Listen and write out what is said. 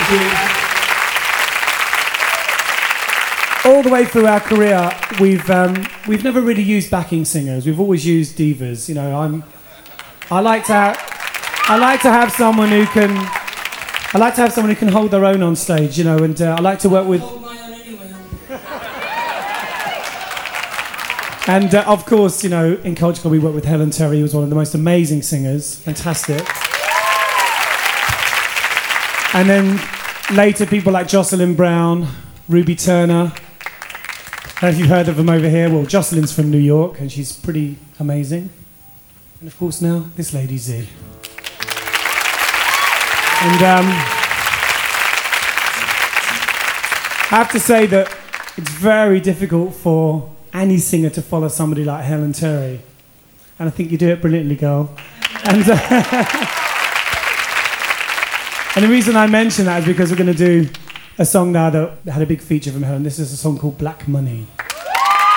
All the way through our career, we've never really used backing singers. We've always used divas. You know, I like to have someone who can hold their own on stage. You know, and I like to work with. Hold my own anyway. And of course, you know, in Culture Club we worked with Helen Terry, who was one of the most amazing singers, fantastic. And then later people like Jocelyn Brown, Ruby Turner. I don't know if you've heard of them over here. Well, Jocelyn's from New York and she's pretty amazing. And of course now, this lady Z. And I have to say that it's very difficult for any singer to follow somebody like Helen Terry. And I think you do it brilliantly, girl. And, and the reason I mention that is because we're going to do a song now that had a big feature from Helen. This is a song called Black Money.